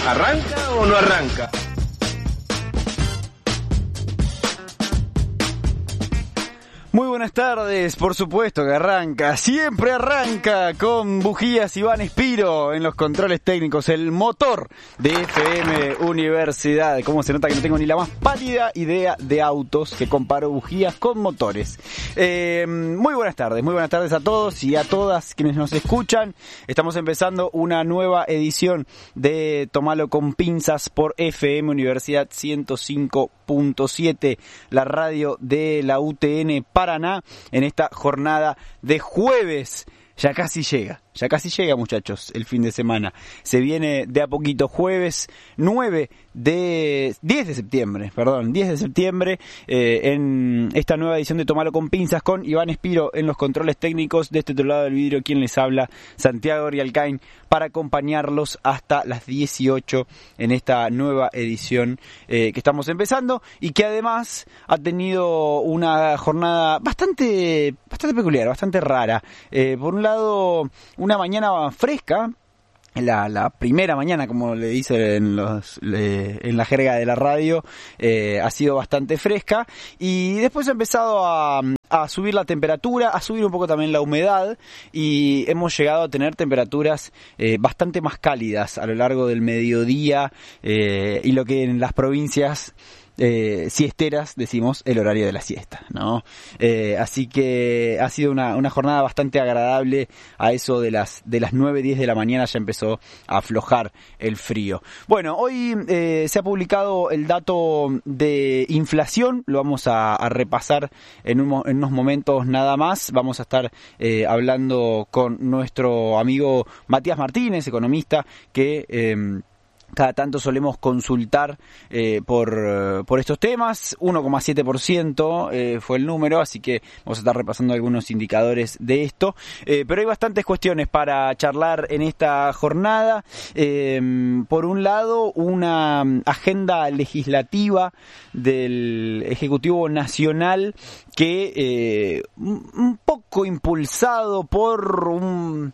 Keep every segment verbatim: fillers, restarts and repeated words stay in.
¿Arranca o no arranca? Muy buenas tardes, por supuesto que arranca, siempre arranca con bujías Iván Espiro en los controles técnicos, el motor de F M Universidad. Como se nota que no tengo ni la más pálida idea de autos, que comparo bujías con motores. Eh, muy buenas tardes, muy buenas tardes a todos y a todas quienes nos escuchan. Estamos empezando una nueva edición de Tomalo con Pinzas por F M Universidad ciento cinco punto siete, la radio de la U T N Paraná, en esta jornada de jueves. Ya casi llega, ya casi llega, muchachos, el fin de semana. Se viene de a poquito, jueves nueve de... diez de septiembre, perdón, diez de septiembre, eh, en esta nueva edición de Tomalo con Pinzas, con Iván Espiro en los controles técnicos. De este otro lado del vidrio, quien les habla, Santiago Rialcain, para acompañarlos hasta las dieciocho en esta nueva edición eh, que estamos empezando, y que además ha tenido una jornada bastante, bastante peculiar, bastante rara. Eh, por un lado, una mañana fresca, la, la primera mañana, como le dicen los, le, en la jerga de la radio, eh, ha sido bastante fresca, y después ha empezado a, a subir la temperatura, a subir un poco también la humedad, y hemos llegado a tener temperaturas eh, bastante más cálidas a lo largo del mediodía, eh, y lo que en las provincias Eh, siesteras decimos el horario de la siesta, ¿no? Eh, así que ha sido una, una jornada bastante agradable. A eso de las de las nueve, diez de la mañana ya empezó a aflojar el frío. Bueno, hoy eh, se ha publicado el dato de inflación, lo vamos a, a repasar en, un, en unos momentos nada más. Vamos a estar eh, hablando con nuestro amigo Matías Martínez, economista, que Eh, cada tanto solemos consultar eh, por, por estos temas. uno coma siete por ciento eh, fue el número, así que vamos a estar repasando algunos indicadores de esto. Eh, pero hay bastantes cuestiones para charlar en esta jornada. Eh, por un lado, una agenda legislativa del Ejecutivo Nacional que eh, un poco impulsado por un...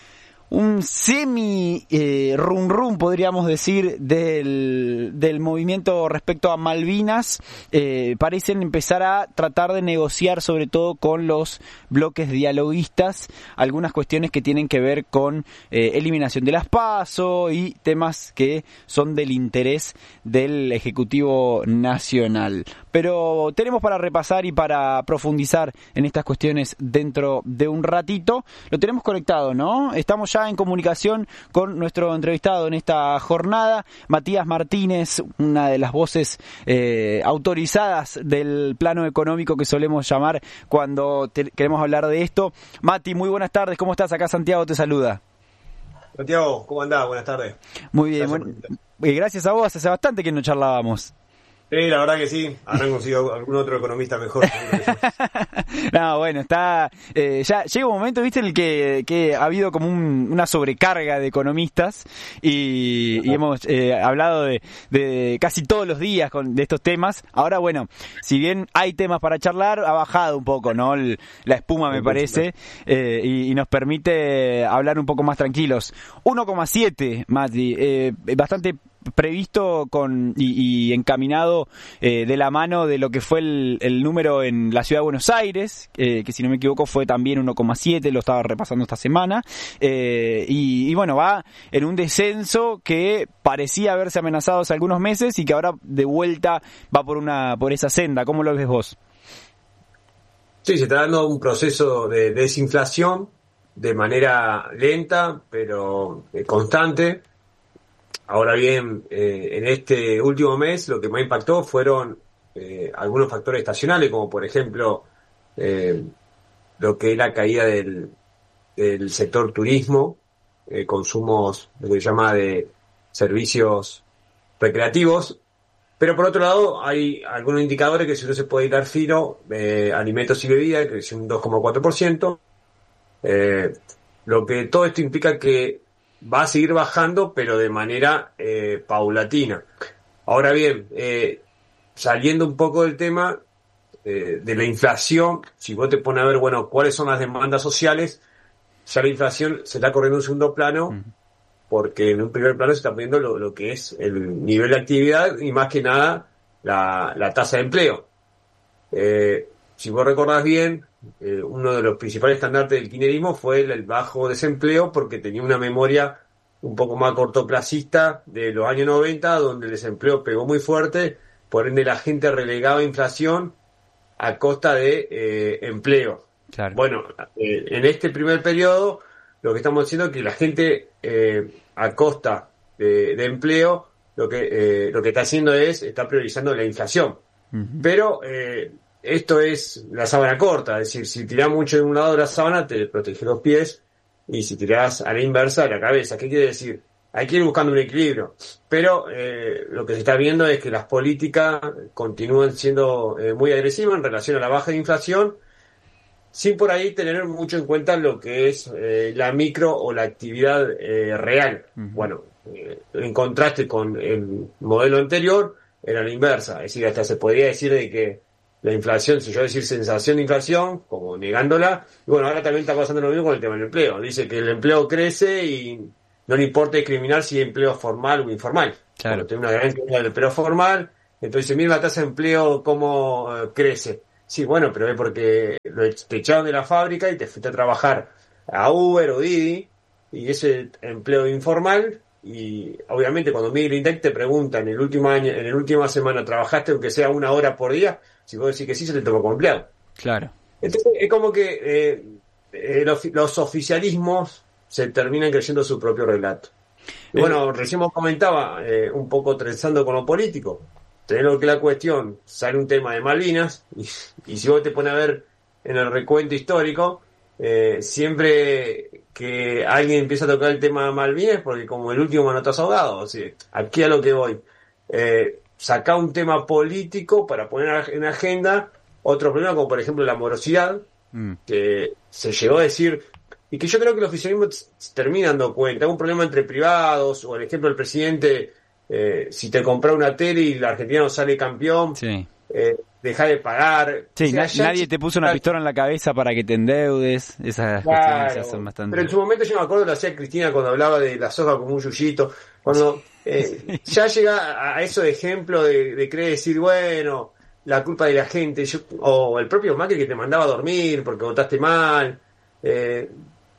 un semi eh, rum rum, podríamos decir, del, del movimiento respecto a Malvinas, eh, parecen empezar a tratar de negociar, sobre todo con los bloques dialoguistas, algunas cuestiones que tienen que ver con eh, eliminación de las PASO y temas que son del interés del Ejecutivo Nacional. Pero tenemos para repasar y para profundizar en estas cuestiones dentro de un ratito. Lo tenemos conectado, ¿no? Estamos ya en comunicación con nuestro entrevistado en esta jornada, Matías Martínez, una de las voces eh, autorizadas del plano económico que solemos llamar cuando te- queremos hablar de esto. Mati, muy buenas tardes, ¿cómo estás? Acá Santiago te saluda. Santiago, ¿cómo andás? Buenas tardes. Muy bien, Gracias, bueno, eh, gracias a vos, hace bastante que no charlábamos. Sí, la verdad que sí. Habrán conseguido algún otro economista mejor. No, bueno, está eh, ya llega un momento, viste, en el que, que ha habido como un, una sobrecarga de economistas y, y hemos eh, hablado de, de casi todos los días con, de estos temas. Ahora, bueno, si bien hay temas para charlar, ha bajado un poco, ¿no? El, la espuma, me parece, eh, y, y nos permite hablar un poco más tranquilos. uno coma siete, Mati, eh, bastante previsto con y, y encaminado eh, de la mano de lo que fue el, el número en la ciudad de Buenos Aires, eh, que si no me equivoco fue también uno coma siete, lo estaba repasando esta semana, eh, y, y bueno, va en un descenso que parecía haberse amenazado hace algunos meses y que ahora de vuelta va por una por esa senda. ¿Cómo lo ves vos? Sí, se está dando un proceso de desinflación de manera lenta, pero eh, constante. Ahora bien, eh, en este último mes lo que más impactó fueron eh, algunos factores estacionales, como por ejemplo eh, lo que es la caída del, del sector turismo, eh, consumos, lo que se llama de servicios recreativos. Pero por otro lado hay algunos indicadores que si uno se puede dar fino, eh, alimentos y bebidas, que creció un dos coma cuatro por ciento. Eh, lo que todo esto implica que va a seguir bajando, pero de manera eh, paulatina. Ahora bien, eh, saliendo un poco del tema eh, de la inflación, si vos te pones a ver, bueno, cuáles son las demandas sociales, ya la inflación se está corriendo en un segundo plano, uh-huh. porque en un primer plano se está poniendo lo, lo que es el nivel de actividad y más que nada la, la tasa de empleo. Eh, si vos recordás bien, eh, uno de los principales estandartes del kirchnerismo fue el, el bajo desempleo, porque tenía una memoria un poco más cortoplacista de los años noventa, donde el desempleo pegó muy fuerte, por ende la gente relegaba inflación a costa de eh, empleo. Claro. Bueno, eh, en este primer periodo lo que estamos haciendo es que la gente eh, a costa de, de empleo lo que eh, lo que está haciendo es está priorizando la inflación. Uh-huh. Pero eh, esto es la sábana corta, es decir, si tirás mucho de un lado de la sábana te protege los pies, y si tirás a la inversa la cabeza. ¿Qué quiere decir? Hay que ir buscando un equilibrio, pero eh, lo que se está viendo es que las políticas continúan siendo eh, muy agresivas en relación a la baja de inflación, sin por ahí tener mucho en cuenta lo que es eh, la micro o la actividad eh, real. Uh-huh. Bueno, eh, en contraste con el modelo anterior, era la inversa, es decir, hasta se podría decir de que la inflación, si yo decir sensación de inflación, como negándola, y bueno, ahora también está pasando lo mismo con el tema del empleo. Dice que el empleo crece y no le importa discriminar si es empleo formal o informal. Claro. Tiene una gran cantidad de empleo formal, entonces mira la tasa de empleo cómo uh, crece. Sí, bueno, pero es porque lo te echaron de la fábrica y te fuiste a trabajar a Uber o Didi, y ese empleo informal, y obviamente cuando mira el INDEC te pregunta en el último año, en la última semana, ¿trabajaste aunque sea una hora por día? Si vos decís que sí, se te toma como empleado. Claro. Entonces es como que eh, eh, los, los oficialismos se terminan creyendo su propio relato. Y bueno, recién vos comentaba, eh, un poco trenzando con lo político, tenés lo que la cuestión, sale un tema de Malvinas, y, y si vos te pones a ver en el recuento histórico, eh, siempre que alguien empieza a tocar el tema de Malvinas, porque como el último manotazo ahogado, o sea, aquí a lo que voy, eh, saca un tema político para poner en agenda otro problema, como por ejemplo la morosidad, mm. que se llegó a decir, y que yo creo que el oficialismo se termina dando cuenta, un problema entre privados, o el ejemplo del presidente, eh, si te compras una tele y la Argentina no sale campeón, sí. eh, deja de pagar. Sí, o sea, na- ya nadie te puso una pistola en la cabeza para que te endeudes, esas claro, cuestiones son bastante... pero en su momento yo me acuerdo lo hacía Cristina cuando hablaba de la soja como un yuyito, cuando eh, ya llega a eso de ejemplo de, de creer decir, bueno, la culpa de la gente, yo, o el propio Macri que te mandaba a dormir porque votaste mal, eh,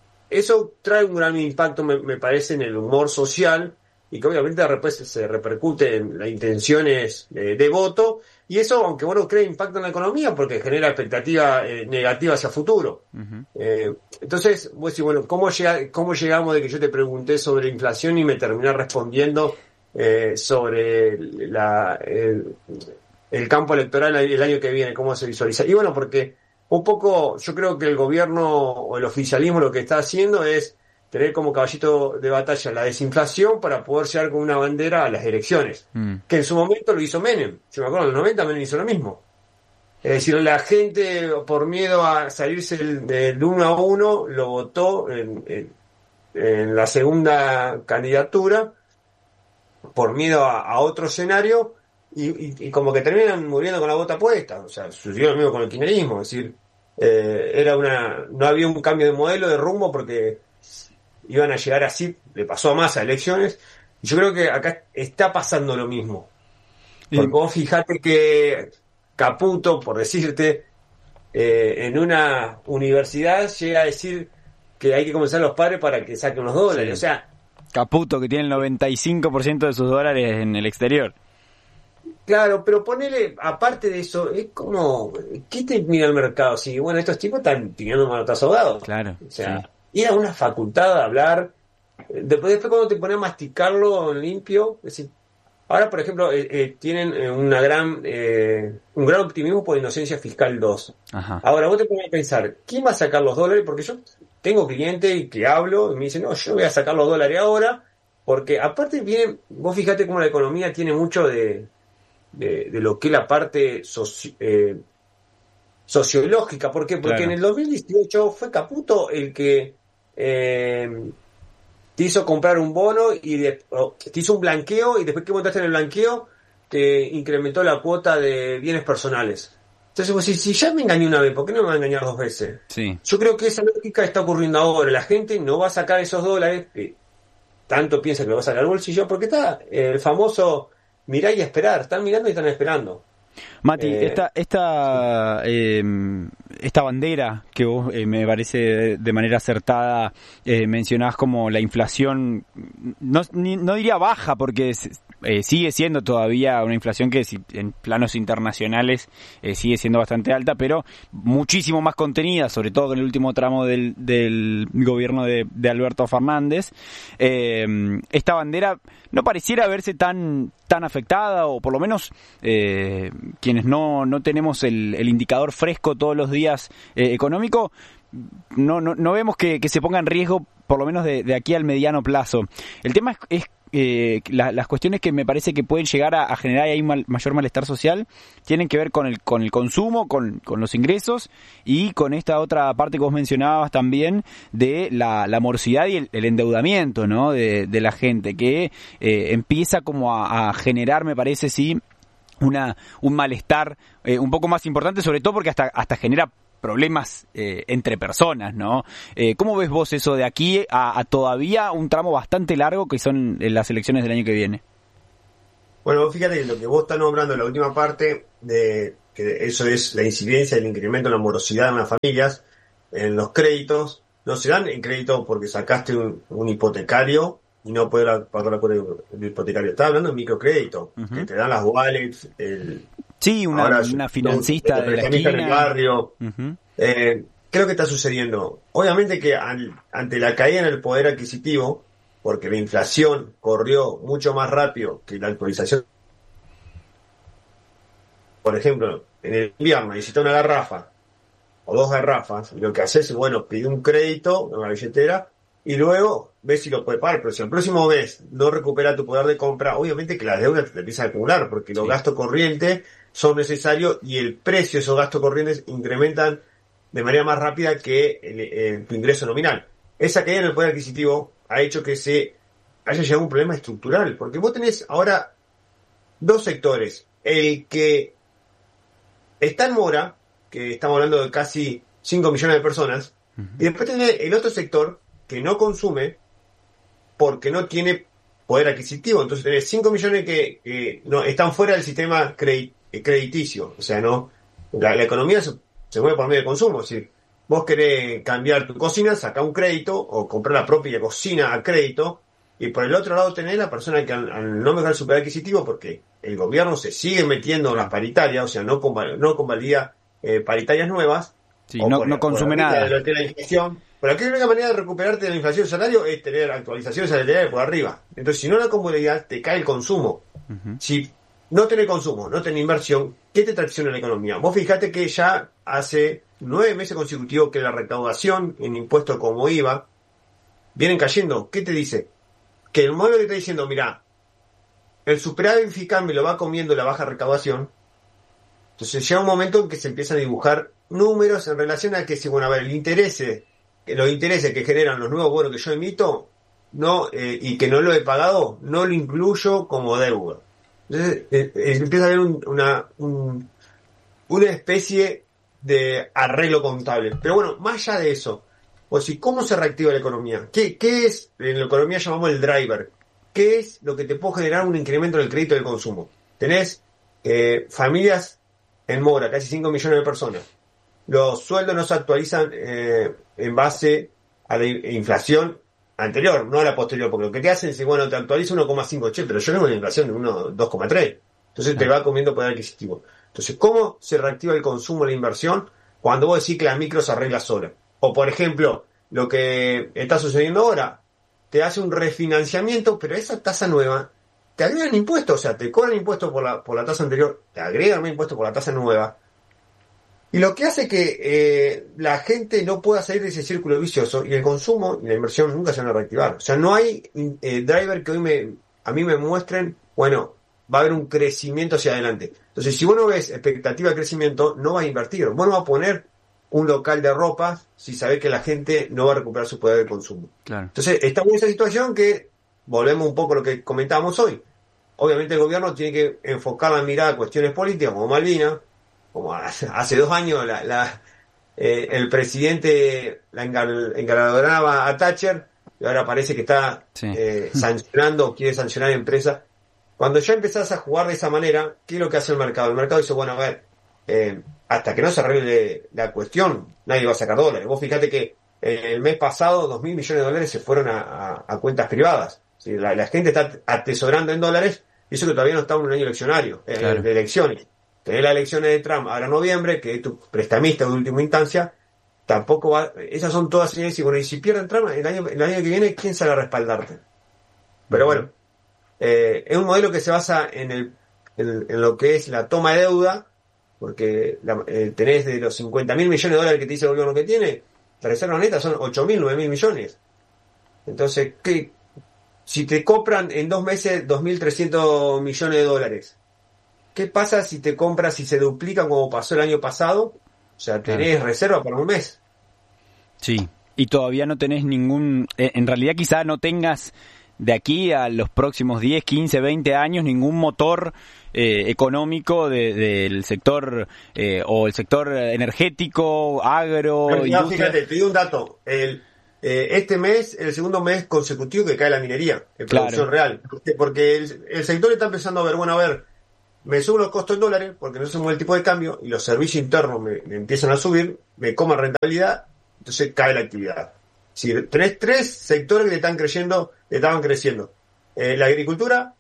eso trae un gran impacto, me, me parece, en el humor social, y que obviamente después se repercute en las intenciones de, de voto, y eso, aunque bueno, crea impacto en la economía porque genera expectativa eh, negativa hacia futuro. Uh-huh. Eh, entonces, vos decís, bueno, ¿cómo, llega, ¿cómo llegamos de que yo te pregunté sobre la inflación y me terminé respondiendo eh, sobre la, el, el campo electoral el año que viene, cómo se visualiza? Y bueno, porque un poco yo creo que el gobierno o el oficialismo lo que está haciendo es tener como caballito de batalla la desinflación para poder llegar con una bandera a las elecciones. Mm. Que en su momento lo hizo Menem. Yo me acuerdo, en los noventa Menem hizo lo mismo. Es decir, la gente por miedo a salirse del, del uno a uno lo votó en, en, en la segunda candidatura por miedo a, a otro escenario y, y, y como que terminan muriendo con la bota puesta. O sea, sucedió lo mismo con el kirchnerismo. Es decir, eh, era una no había un cambio de modelo, de rumbo, porque iban a llegar así, le pasó a Massa elecciones, y yo creo que acá está pasando lo mismo. Porque sí. Vos fijate que Caputo, por decirte, eh, en una universidad llega a decir que hay que comenzar los padres para que saquen los dólares, sí. O sea... Caputo, que tiene el noventa y cinco por ciento de sus dólares en el exterior. Claro, pero ponele, aparte de eso, es como, ¿qué te mira el mercado? Si, bueno, estos tipos están tirando manotazos ahogados. Claro, o sea... Sí. Ir a una facultad a hablar, después, después cuando te pones a masticarlo limpio, es decir, ahora por ejemplo eh, eh, tienen eh, una gran eh, un gran optimismo por inocencia fiscal dos. Ajá. Ahora vos te pones a pensar, ¿quién va a sacar los dólares? Porque yo tengo clientes que hablo y me dicen, no, yo voy a sacar los dólares ahora, porque aparte viene, vos fíjate cómo la economía tiene mucho de, de, de lo que es la parte soci, eh, sociológica. ¿Por qué? Porque claro. En el dos mil dieciocho fue Caputo el que Eh, te hizo comprar un bono y de, oh, te hizo un blanqueo, y después que montaste en el blanqueo te incrementó la cuota de bienes personales. Entonces vos decís, si ya me engañé una vez, ¿por qué no me va a engañar dos veces? Sí. Yo creo que esa lógica está ocurriendo ahora. La gente no va a sacar esos dólares, que tanto piensa que lo va a sacar al bolsillo, porque está eh, el famoso mirar y esperar, están mirando y están esperando. Mati, Eh, esta esta sí. eh, esta bandera que vos eh, me parece de, de manera acertada eh, mencionás como la inflación, no, ni, no diría baja porque eh, sigue siendo todavía una inflación que si, en planos internacionales eh, sigue siendo bastante alta, pero muchísimo más contenida, sobre todo en el último tramo del, del gobierno de, de Alberto Fernández. Eh, esta bandera no pareciera verse tan tan afectada, o por lo menos eh, quienes no, no tenemos el, el indicador fresco todos los días eh, económico, no, no, no vemos que, que se ponga en riesgo, por lo menos de, de aquí al mediano plazo. El tema es, es eh, la, las cuestiones que me parece que pueden llegar a, a generar ahí mal, mayor malestar social tienen que ver con el con el consumo, con, con los ingresos y con esta otra parte que vos mencionabas también de la, la morosidad y el, el endeudamiento, ¿no? de, de la gente que eh, empieza como a, a generar, me parece, sí, una un malestar eh, un poco más importante, sobre todo porque hasta hasta genera problemas eh, entre personas, ¿no? Eh, ¿Cómo ves vos eso de aquí a, a todavía un tramo bastante largo que son las elecciones del año que viene? Bueno, fíjate lo que vos estás nombrando en la última parte, de que eso es la incidencia del incremento en la morosidad en las familias, en los créditos. No se dan en crédito porque sacaste un, un hipotecario y no poder pagar por el, el hipotecario. Estás hablando de microcrédito, uh-huh. que te dan las wallets, el... Sí, una, ahora, una financista de, de, de la esquina. En el barrio. Uh-huh. Eh, ¿Qué es lo que está sucediendo? Obviamente que al, ante la caída en el poder adquisitivo, porque la inflación corrió mucho más rápido que la actualización. Por ejemplo, en el invierno necesitas una garrafa o dos garrafas, y lo que haces es, bueno, pide un crédito en la billetera y luego ves si lo puede pagar. Pero si el próximo mes no recupera tu poder de compra, obviamente que la deuda te empieza a acumular, porque los sí. gastos corrientes son necesarios y el precio de esos gastos corrientes incrementan de manera más rápida que el, el, tu ingreso nominal. Esa caída en el poder adquisitivo ha hecho que se haya llegado a un problema estructural, porque vos tenés ahora dos sectores. El que está en mora, que estamos hablando de casi cinco millones de personas, uh-huh. y después tenés el otro sector que no consume porque no tiene poder adquisitivo. Entonces tenés cinco millones que, que no están fuera del sistema credit, crediticio. O sea, no la, la economía se, se mueve por medio de consumo. Es decir, vos querés cambiar tu cocina, sacar un crédito o comprar la propia cocina a crédito, y por el otro lado tenés la persona que al, al no mejorar su poder adquisitivo, porque el gobierno se sigue metiendo en las paritarias, o sea, no, conval, no convalida eh, paritarias nuevas. Sí, no, por, no consume por nada. De lo que la inflación. Pero la única manera de recuperarte de la inflación del salario es tener actualizaciones salariales por arriba. Entonces, si no la comodidad, te cae el consumo. Uh-huh. Si no tenés consumo, no tenés inversión, ¿qué te tracciona la economía? Vos fijate que ya hace nueve meses consecutivos que la recaudación en impuestos como I V A vienen cayendo. ¿Qué te dice? Que el modelo te está diciendo, mirá, el superávit fiscal me lo va comiendo la baja recaudación. Entonces llega un momento en que se empiezan a dibujar números en relación a que, si, bueno, a ver, el interés, los intereses que generan los nuevos bonos que yo emito, no, eh, y que no lo he pagado, no lo incluyo como deuda. Entonces eh, eh, empieza a haber un, una, un, una especie de arreglo contable. Pero bueno, más allá de eso, o si, ¿cómo se reactiva la economía? ¿Qué, qué es, en la economía llamamos el driver? ¿Qué es lo que te puede generar un incremento del crédito del consumo? Tenés eh, familias en mora, casi cinco millones de personas. Los sueldos no se actualizan eh, en base a la inflación anterior, no a la posterior, porque lo que te hacen es, bueno, te actualiza uno coma cinco, che, pero yo tengo una inflación de dos coma tres. Entonces te va comiendo poder adquisitivo. Entonces, ¿cómo se reactiva el consumo y la inversión cuando vos decís que la micro se arregla sola? O, por ejemplo, lo que está sucediendo ahora, te hace un refinanciamiento, pero esa tasa nueva te agregan impuestos, o sea, te cobran impuestos por la, por la tasa anterior, te agregan impuestos por la tasa nueva, y lo que hace que eh, la gente no pueda salir de ese círculo vicioso, y el consumo y la inversión nunca se van a reactivar. O sea, no hay eh, driver que hoy me, a mí me muestren, bueno, va a haber un crecimiento hacia adelante. Entonces, si vos no ves expectativa de crecimiento, no vas a invertir. Vos no vas a poner un local de ropa si sabés que la gente no va a recuperar su poder de consumo. Claro. Entonces, estamos en esa situación que, volvemos un poco a lo que comentábamos hoy. Obviamente el gobierno tiene que enfocar la mirada a cuestiones políticas, como Malvinas, como hace dos años la, la, eh, el presidente la engalardonaba a Thatcher y ahora parece que está sí. eh, sancionando o quiere sancionar empresas. Cuando ya empezás a jugar de esa manera, ¿qué es lo que hace el mercado? El mercado dice, bueno, a ver, eh, hasta que no se arregle la cuestión, nadie va a sacar dólares. Vos fíjate que eh, el mes pasado dos mil millones de dólares se fueron a, a, a cuentas privadas. ¿Sí? La, la gente está atesorando en dólares, y eso que todavía no está en un año eleccionario, eh, claro. de elecciones. Tenés las elecciones de Trump ahora en noviembre, que es tu prestamista de última instancia, tampoco va, esas son todas señales, y bueno, y si pierden Trump, el año, el año que viene, ¿quién sale a respaldarte? Pero bueno, eh, es un modelo que se basa en el, en, en lo que es la toma de deuda, porque la, eh, tenés de los cincuenta mil millones de dólares que te dice el gobierno que tiene, la reserva neta son ocho mil, nueve mil millones. Entonces, ¿qué? Si te compran en dos meses dos mil trescientos millones de dólares, ¿qué pasa si te compras, si se duplica como pasó el año pasado? O sea, tenés claro. reserva para un mes. Sí, y todavía no tenés ningún... En realidad quizá no tengas de aquí a los próximos diez, quince, veinte años ningún motor eh, económico de, del sector eh, o el sector energético, agro... Pero, no, fíjate, te digo un dato. El, eh, este mes, el segundo mes consecutivo que cae la minería en producción claro. real. Porque el, el sector está empezando a ver, bueno, a ver, me suben los costos en dólares porque no se mueve el tipo de cambio y los servicios internos me, me empiezan a subir, me coman rentabilidad, entonces cae la actividad. Si tenés tres sectores que le están creciendo, le estaban creciendo. Eh, la agricultura,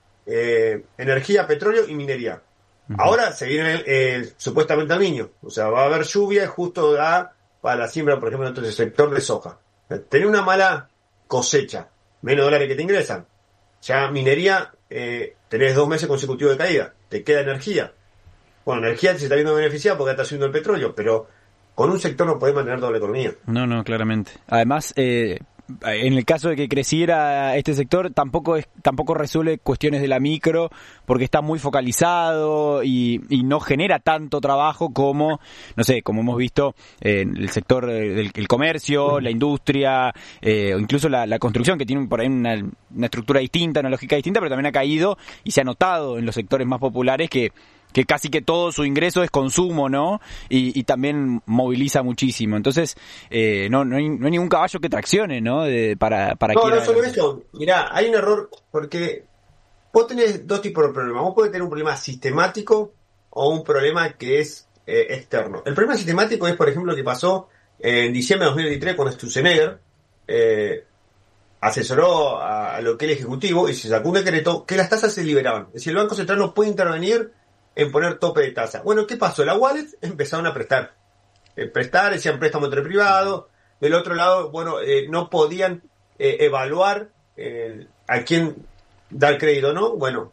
eh, energía, petróleo y minería. Uh-huh. Ahora se viene el, el, supuestamente el niño. O sea, va a haber lluvia justo da para la siembra, por ejemplo, en el sector de soja. Tenés una mala cosecha, menos dólares que te ingresan. Ya minería, eh, tenés dos meses consecutivos de caída. Te queda energía. Bueno, energía se está viendo beneficiada porque está subiendo el petróleo, pero con un sector no podés mantener toda la economía. No, no, claramente. Además, eh, en el caso de que creciera este sector, tampoco es, tampoco resuelve cuestiones de la micro, porque está muy focalizado y, y no genera tanto trabajo como, no sé, como hemos visto en el sector del el comercio, uh-huh. la industria, eh, o incluso la, la construcción, que tiene por ahí una, una estructura distinta, una lógica distinta, pero también ha caído y se ha notado en los sectores más populares que que casi que todo su ingreso es consumo, ¿no? Y, y también moviliza muchísimo. Entonces, eh, no, no, hay, no hay ningún caballo que traccione, ¿no? De, para, para no, no solo eso. Mirá, hay un error porque vos tenés dos tipos de problemas. Vos podés tener un problema sistemático o un problema que es eh, externo. El problema sistemático es, por ejemplo, lo que pasó en diciembre de dos mil veintitrés cuando Sturzenegger eh, asesoró a, a lo que el Ejecutivo y se sacó un decreto que las tasas se liberaban. Es decir, el Banco Central no puede intervenir en poner tope de tasa. Bueno, ¿qué pasó? Las wallets empezaron a prestar. Eh, prestar, decían préstamo entre privados. Del otro lado, bueno, eh, no podían eh, evaluar eh, a quién dar crédito, ¿no? Bueno,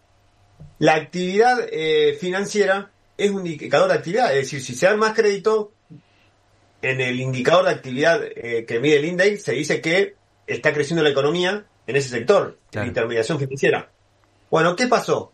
la actividad eh, financiera es un indicador de actividad. Es decir, si se da más crédito, en el indicador de actividad eh, que mide el índice, se dice que está creciendo la economía en ese sector, claro. en intermediación financiera. Bueno, ¿qué pasó?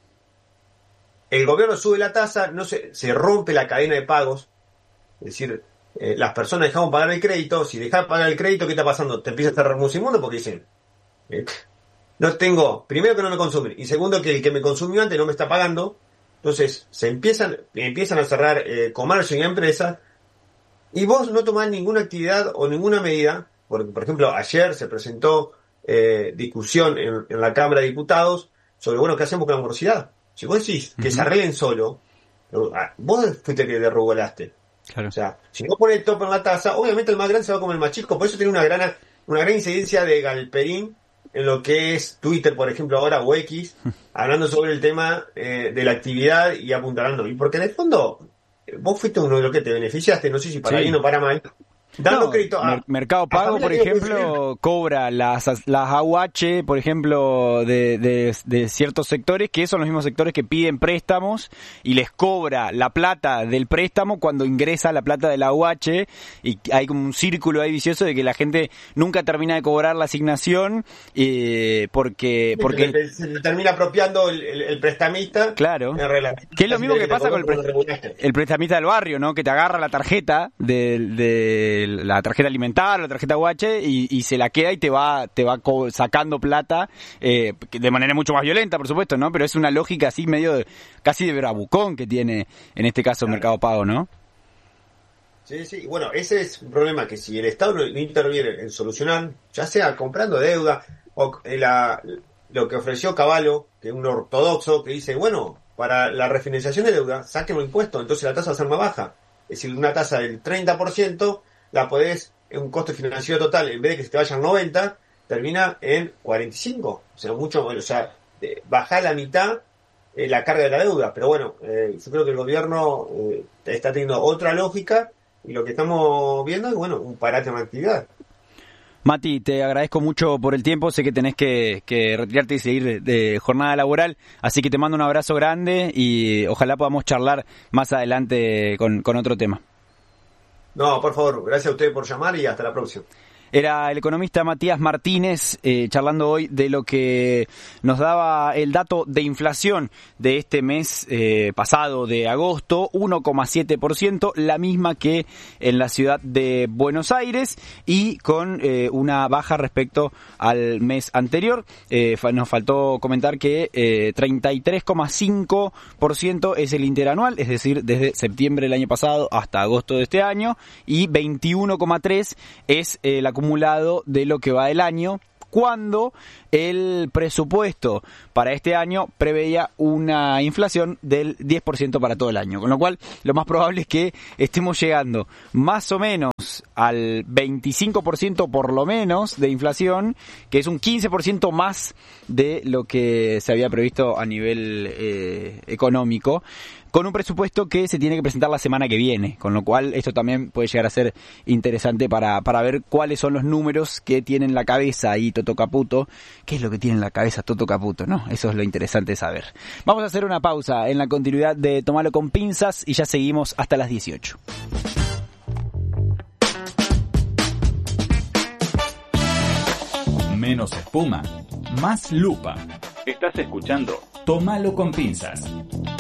El gobierno sube la tasa, no se, se rompe la cadena de pagos, es decir, eh, las personas dejaron pagar el crédito. Si dejas pagar el crédito, ¿qué está pasando? Te empieza a estar musimundo porque dicen, eh, no tengo, primero que no me consumen, y segundo que el que me consumió antes no me está pagando. Entonces se empiezan, empiezan a cerrar eh, comercio y empresas, y vos no tomás ninguna actividad o ninguna medida, porque por ejemplo ayer se presentó eh, discusión en, en la Cámara de Diputados sobre, bueno, ¿qué hacemos con la morosidad? Si vos decís que uh-huh. se arreglen solo, vos fuiste que derrugolaste. Claro. O sea, si no pones el tope en la tasa, obviamente el más grande se va a comer el más chico. Por eso tiene una gran, una gran incidencia de Galperín en lo que es Twitter, por ejemplo, ahora, o X, hablando sobre el tema eh, de la actividad y apuntalando. Y porque en el fondo, vos fuiste uno de los que te beneficiaste, no sé si para sí. bien o para mal. Dando no, crédito a, mer- Mercado Pago, por ejemplo, cobra las las A U H, por ejemplo, de, de, de ciertos sectores, que son los mismos sectores que piden préstamos, y les cobra la plata del préstamo cuando ingresa la plata de la A U H, y hay como un círculo ahí vicioso de que la gente nunca termina de cobrar la asignación, eh, porque... porque se, se termina apropiando el, el, el prestamista. Claro. Que es lo mismo que pasa con el, pre- el prestamista del barrio, ¿no? Que te agarra la tarjeta del... de la tarjeta alimentaria, la tarjeta U H, y, y se la queda y te va te va co- sacando plata eh, de manera mucho más violenta, por supuesto, ¿no? Pero es una lógica así medio de, casi de bravucón que tiene en este caso claro. Mercado Pago, ¿no? Sí, sí, bueno, ese es un problema que si el Estado no interviene en solucionar, ya sea comprando deuda o la, lo que ofreció Cavallo, que es un ortodoxo, que dice, bueno, para la refinanciación de deuda, saquen un impuesto, entonces la tasa va a ser más baja. Es decir, una tasa del treinta por ciento la podés, en un costo financiero total, en vez de que se te vaya al noventa, termina en cuarenta y cinco. O sea, mucho, o sea, bajar la mitad eh, la carga de la deuda. Pero bueno, eh, yo creo que el gobierno eh, está teniendo otra lógica. Y lo que estamos viendo es, bueno, un parate en la actividad. Mati, te agradezco mucho por el tiempo. Sé que tenés que, que retirarte y seguir de, de jornada laboral. Así que te mando un abrazo grande y ojalá podamos charlar más adelante con, con otro tema. No, por favor, gracias a ustedes por llamar y hasta la próxima. Era el economista Matías Martínez eh, charlando hoy de lo que nos daba el dato de inflación de este mes eh, pasado de agosto, uno coma siete por ciento, la misma que en la ciudad de Buenos Aires y con eh, una baja respecto al mes anterior. Eh, nos faltó comentar que eh, treinta y tres coma cinco por ciento es el interanual, es decir, desde septiembre del año pasado hasta agosto de este año, y veintiuno coma tres es eh, la acumulado de lo que va del año, cuando el presupuesto para este año preveía una inflación del diez por ciento para todo el año, con lo cual lo más probable es que estemos llegando más o menos al veinticinco por ciento por lo menos de inflación, que es un quince por ciento más de lo que se había previsto a nivel eh, económico, con un presupuesto que se tiene que presentar la semana que viene, con lo cual esto también puede llegar a ser interesante para, para ver cuáles son los números que tiene en la cabeza ahí Toto Caputo. ¿Qué es lo que tiene en la cabeza Toto Caputo, no? Eso es lo interesante de saber. Vamos a hacer una pausa en la continuidad de Tomalo con Pinzas y ya seguimos hasta las dieciocho. Menos espuma, más lupa. Estás escuchando Tomalo con Pinzas.